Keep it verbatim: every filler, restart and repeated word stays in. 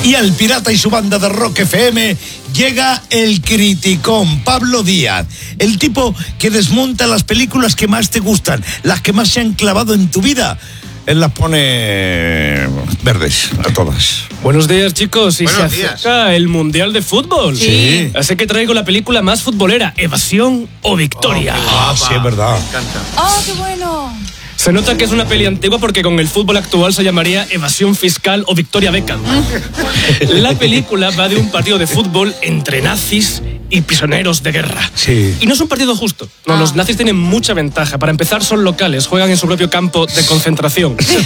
Y al pirata y su banda de Rock F M llega el criticón, Pablo Díaz, el tipo que desmonta las películas que más te gustan, las que más se han clavado en tu vida. Él las pone verdes a todas. Buenos días, chicos. Y Buenos se días. acerca el Mundial de Fútbol. Sí. Así que traigo la película más futbolera, Evasión o Victoria. Ah, sí, es verdad. Me encanta. ¡Oh, qué bueno! Se nota que es una peli antigua porque con el fútbol actual se llamaría Evasión Fiscal o Victoria Beckham. La película va de un partido de fútbol entre nazis y prisioneros de guerra. Sí. Y no es un partido justo. No, Ah. los nazis tienen mucha ventaja. Para empezar, son locales, juegan en su propio campo de concentración.